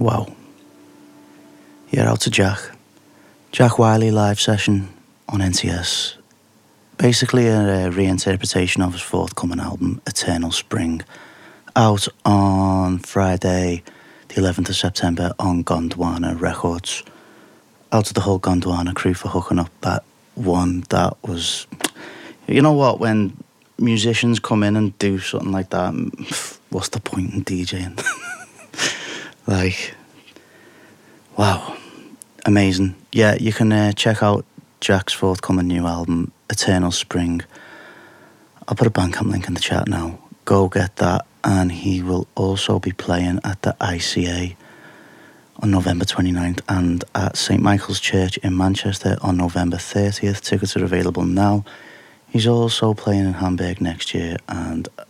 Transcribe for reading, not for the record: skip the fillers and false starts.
Wow. Yeah, out to Jack. Jack Wiley live session on NTS. Basically a reinterpretation of his forthcoming album, Eternal Spring, out on Friday, the 11th of September on Gondwana Records. Out to the whole Gondwana crew for hooking up that one. That was... You know what, when musicians come in and do something like that, what's the point in DJing? Like, wow, amazing. Yeah, you can check out Jack's forthcoming new album, Eternal Spring. I'll put a Bandcamp link in the chat now. Go get that. And he will also be playing at the ICA on November 29th and at St Michael's Church in Manchester on November 30th. Tickets are available now. He's also playing in Hamburg next year, and